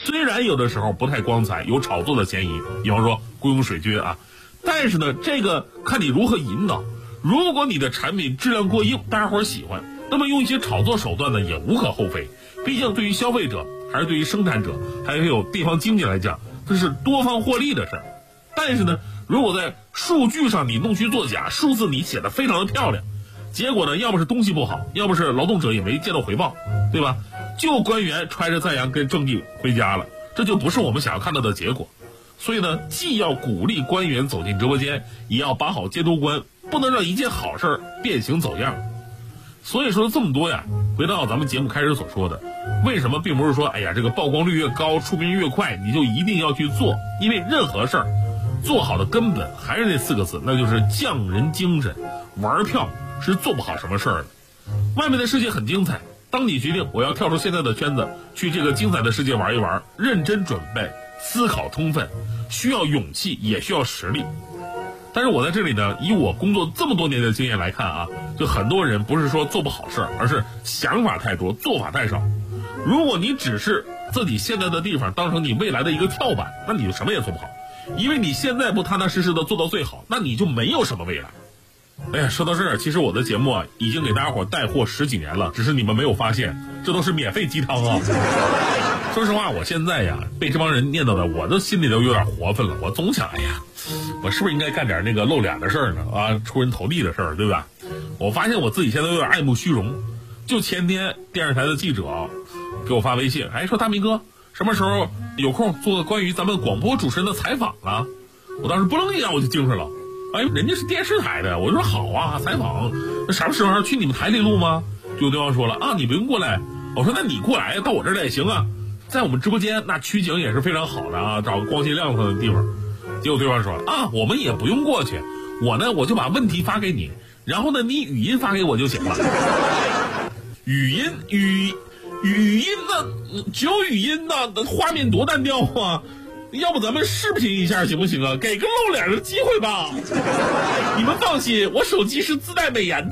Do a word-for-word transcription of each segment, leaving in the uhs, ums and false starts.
虽然有的时候不太光彩，有炒作的嫌疑，比方说雇佣水军啊，但是呢，这个看你如何引导。如果你的产品质量过硬，大家伙喜欢，那么用一些炒作手段呢，也无可厚非。毕竟对于消费者，还是对于生产者，还有地方经济来讲，这是多方获利的事儿。但是呢，如果在数据上你弄虚作假，数字你写的非常的漂亮，结果呢，要不是东西不好，要不是劳动者也没见到回报，对吧？就官员揣着赞扬跟正义回家了，这就不是我们想要看到的结果。所以呢，既要鼓励官员走进直播间，也要把好监督关，不能让一件好事变形走样。所以说这么多呀，回到咱们节目开始所说的，为什么并不是说哎呀这个曝光率越高出名越快你就一定要去做，因为任何事儿做好的根本还是那四个字，那就是匠人精神。玩票是做不好什么事儿的。外面的世界很精彩，当你决定我要跳出现在的圈子，去这个精彩的世界玩一玩，认真准备，思考充分，需要勇气也需要实力。但是我在这里呢，以我工作这么多年的经验来看啊，就很多人不是说做不好事儿，而是想法太多，做法太少。如果你只是自己现在的地方当成你未来的一个跳板，那你就什么也做不好。因为你现在不踏踏实实的做到最好，那你就没有什么未来。哎呀，说到这儿，其实我的节目啊，已经给大家伙带货十几年了，只是你们没有发现，这都是免费鸡汤啊。说实话，我现在呀，被这帮人念叨的，我的心里都有点活泛了。我总想，哎呀，我是不是应该干点那个露脸的事儿呢？啊，出人头地的事儿，对吧？我发现我自己现在有点爱慕虚荣。就前天电视台的记者给我发微信，哎，说大明哥，什么时候有空做个关于咱们广播主持人的采访啊？我当时不愣一下我就精神了。哎，人家是电视台的，我说好啊，采访，那什么时候去你们台里录吗？就对方说了啊，你不用过来。我说那你过来到我这儿来也行啊，在我们直播间那取景也是非常好的啊，找个光鲜亮堂的地方。结果对方说啊，我们也不用过去，我呢我就把问题发给你，然后呢你语音发给我就行了。语音语语音呢，只有语音呢，画面多单调啊！要不咱们视频一下行不行啊？给个露脸的机会吧。你们放心，我手机是自带美颜的。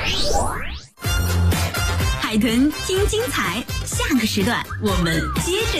海豚听精彩，下个时段我们接着